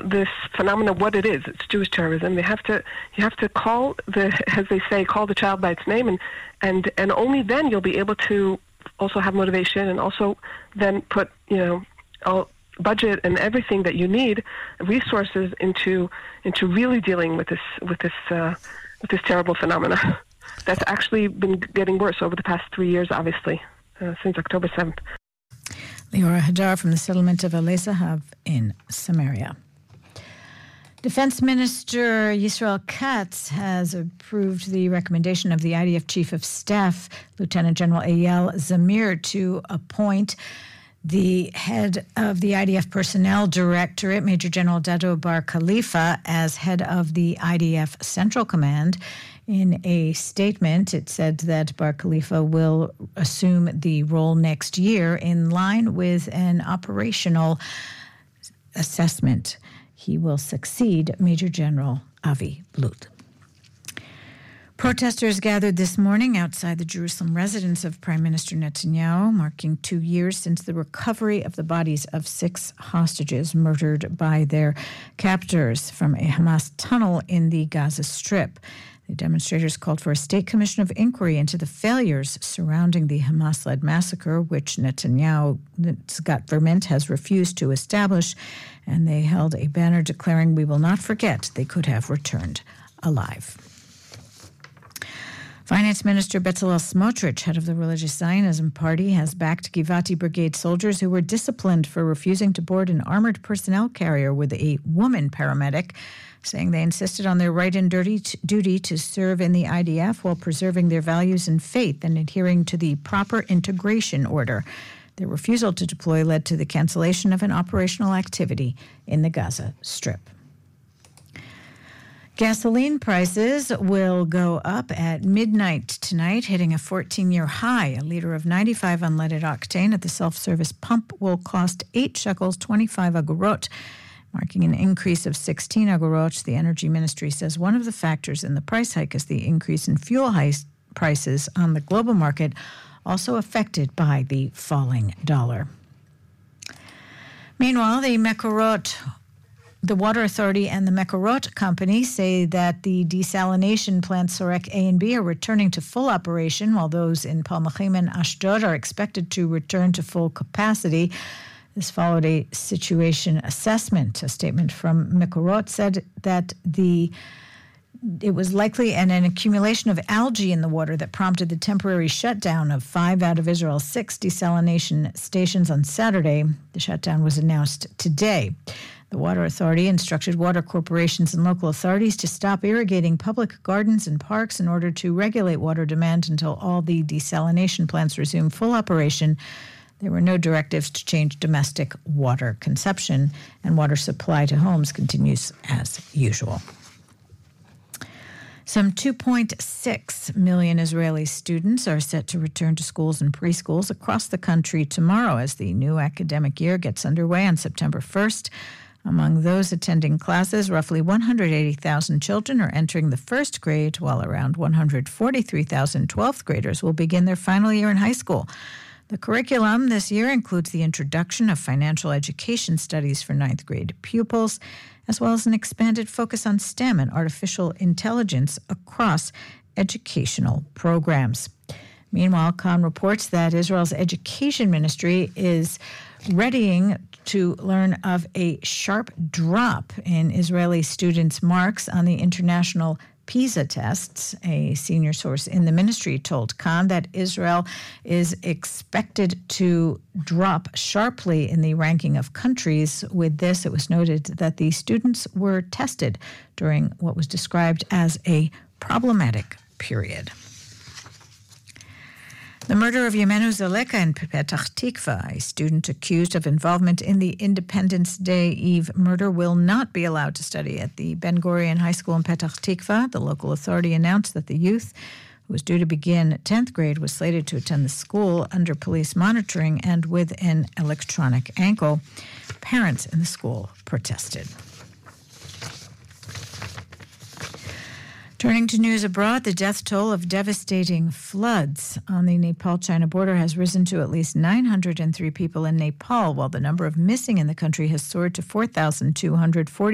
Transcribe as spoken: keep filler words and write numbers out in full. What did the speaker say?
this phenomenon what it is. It's Jewish terrorism. They have to, you have to call the, as they say, call the child by its name, and and and only then you'll be able to also have motivation, and also then put, you know, all budget and everything that you need, resources into into really dealing with this with this uh, with this terrible phenomena that's actually been getting worse over the past three years, obviously, uh, since October seventh. Leora Hadar from the settlement of Alezahav in Samaria. Defense Minister Yisrael Katz has approved the recommendation of the I D F Chief of Staff, Lieutenant General Eyal Zamir, to appoint the head of the I D F Personnel Directorate, Major General Dado Bar Khalifa, as head of the I D F Central Command. In a statement, it said that Bar Khalifa will assume the role next year in line with an operational assessment. He will succeed Major General Avi Blut. Protesters gathered this morning outside the Jerusalem residence of Prime Minister Netanyahu, marking two years since the recovery of the bodies of six hostages murdered by their captors from a Hamas tunnel in the Gaza Strip. The demonstrators called for a state commission of inquiry into the failures surrounding the Hamas-led massacre, which Netanyahu's government has refused to establish, and they held a banner declaring, "We will not forget they could have returned alive." Finance Minister Bezalel Smotrich, head of the Religious Zionism Party, has backed Givati Brigade soldiers who were disciplined for refusing to board an armored personnel carrier with a woman paramedic, saying they insisted on their right and duty to serve in the I D F while preserving their values and faith and adhering to the proper integration order. Their refusal to deploy led to the cancellation of an operational activity in the Gaza Strip. Gasoline prices will go up at midnight tonight, hitting a fourteen-year high. A liter of ninety-five unleaded octane at the self-service pump will cost eight shekels, twenty-five agorot, marking an increase of sixteen agorot. The Energy Ministry says one of the factors in the price hike is the increase in fuel prices on the global market, also affected by the falling dollar. Meanwhile, the Mekorot The Water Authority and the Mekorot Company say that the desalination plants Sorek A and B are returning to full operation, while those in Palmachim and Ashdod are expected to return to full capacity. This followed a situation assessment. A statement from Mekorot said that the it was likely an, an accumulation of algae in the water that prompted the temporary shutdown of five out of Israel's six desalination stations on Saturday. The shutdown was announced today. The Water Authority instructed water corporations and local authorities to stop irrigating public gardens and parks in order to regulate water demand until all the desalination plants resume full operation. There were no directives to change domestic water consumption, and water supply to homes continues as usual. Some two point six million Israeli students are set to return to schools and preschools across the country tomorrow as the new academic year gets underway on September first. Among those attending classes, roughly one hundred eighty thousand children are entering the first grade, while around one hundred forty-three thousand twelfth graders will begin their final year in high school. The curriculum this year includes the introduction of financial education studies for ninth grade pupils, as well as an expanded focus on STEM and artificial intelligence across educational programs. Meanwhile, Khan reports that Israel's education ministry is readying to learn of a sharp drop in Israeli students' marks on the international PISA tests. A senior source in the ministry told Khan that Israel is expected to drop sharply in the ranking of countries. With this, it was noted that the students were tested during what was described as a problematic period. The murder of Yemenu Zaleka in Petach Tikva, a student accused of involvement in the Independence Day Eve murder, will not be allowed to study at the Ben Gurion High School in Petach Tikva. The local authority announced that the youth, who was due to begin tenth grade, was slated to attend the school under police monitoring and with an electronic ankle. Parents in the school protested. Turning to news abroad, the death toll of devastating floods on the Nepal-China border has risen to at least nine hundred three people in Nepal, while the number of missing in the country has soared to four thousand two hundred forty.